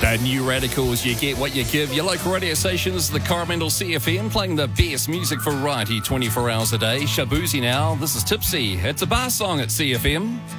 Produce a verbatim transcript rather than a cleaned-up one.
Uh, New Radicals, you get what you give. Your local radio stations, the Coromandel C F M, playing the best music variety twenty-four hours a day. Shabuzi now, this is Tipsy. It's a bar song at C F M.